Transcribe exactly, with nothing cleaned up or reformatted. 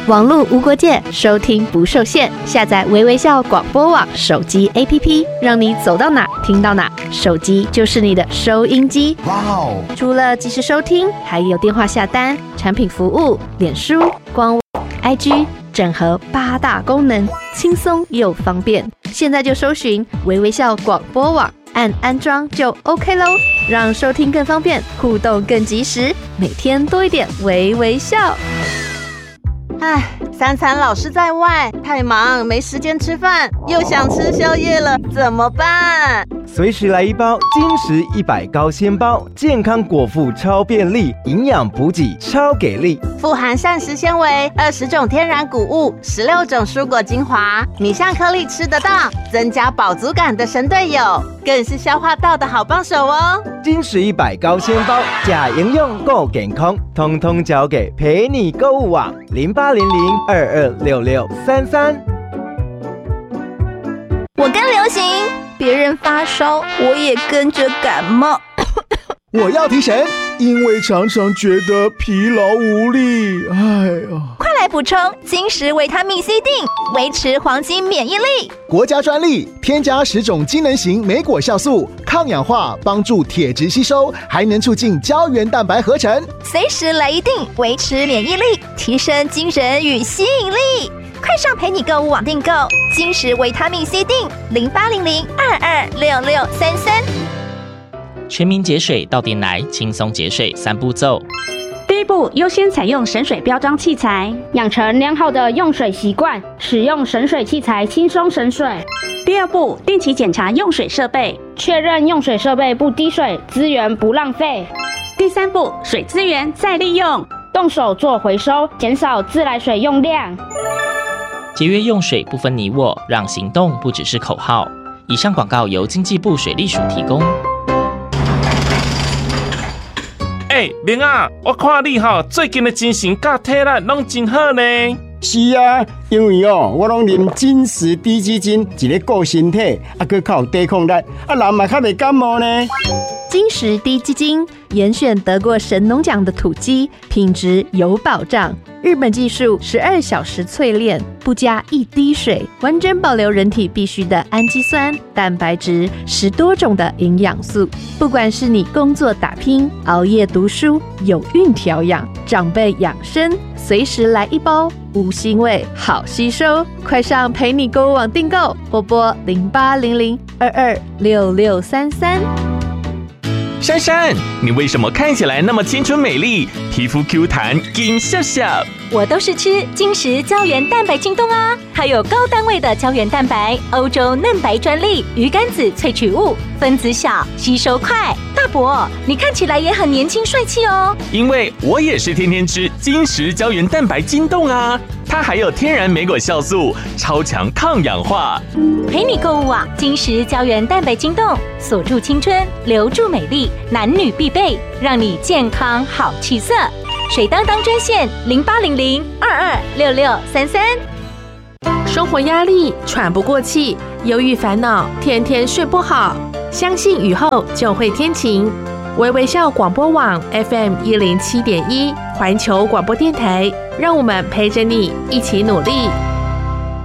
网络无国界，收听不受限。下载微微笑广播网手机 A P P， 让你走到哪听到哪，手机就是你的收音机。哇哦！除了即时收听，还有电话下单、产品服务、脸书、官网、I G， 整合八大功能，轻松又方便。现在就搜寻微微笑广播网，按安装就 OK 咯，让收听更方便，互动更及时，每天多一点微微笑。 唉，三餐老是在外，太忙没时间吃饭，又想吃宵夜了，怎么办？ 随时来一包金石一百高纤包，健康果腹超便利，营养补给超给力， 富含膳食纤维，二十种天然谷物，十六种蔬果精华，米香颗粒吃得到，增加饱足感的神队友，更是消化道的好帮手哦。 金石一百高纤包，假营养够健康，通通交给陪你购物网零八零零二二六六三三。 我跟流行，别人发烧，我也跟着感冒。 我要提神，因为常常觉得疲劳无力。哎呀， 快来补充金石维他命 C 锭，维持黄金免疫力。 国家专利，添加十种机能型莓果酵素，抗氧化，帮助铁质吸收，还能促进胶原蛋白合成。 随时来一锭，维持免疫力，提升精神与吸引力。快上陪你购物网订购金石维他命 C 锭，零八零零二二六六三三。 全民节水到店来，轻松节水三步骤。 第一步，优先采用省水标章器材，养成良好的用水习惯，使用省水器材轻松省水。第二步，定期检查用水设备，确认用水设备不滴水，资源不浪费。第三步，水资源再利用，动手做回收，减少自来水用量。 节约用水不分你我，让行动不只是口号。以上广告由经济部水利署提供。 哎、欸，明啊，我看你吼最近的精神甲体力拢真好呢。 是啊，因为哦，我拢啉金石低基金，一个顾身体，啊，佮较有抵抗力，啊，人嘛较袂感冒呢。 金石低基金严选得过神农奖的土鸡，品质有保障。日本技术十二小时淬炼，不加一滴水，完整保留人体必需的氨基酸、蛋白质，十多种的营养素。不管是你工作打拼、熬夜读书、有孕调养、长辈养生，随时来一包，无腥味，好吸收。快上陪你购物网订购，或拨零八零零二二六六三三。 珊珊，你为什么看起来那么青春美丽，皮肤 Q 弹，金笑笑？ 我都是吃金石胶原蛋白晶冻啊，它有高单位的胶原蛋白，欧洲嫩白专利，鱼肝子萃取物，分子小，吸收快。大伯，你看起来也很年轻帅气哦。 因为我也是天天吃金石胶原蛋白晶冻啊，它还有天然莓果酵素，超强抗氧化。 陪你购物网，金石胶原蛋白晶冻，锁住青春，留住美丽，男女必备，让你健康好气色。水当当专线零八零零二二六六三三。 生活压力，喘不过气，忧郁烦恼，天天睡不好。相信雨后就会天晴。微微笑广播网 F M 一零七点一，环球广播电台，让我们陪着你一起努力。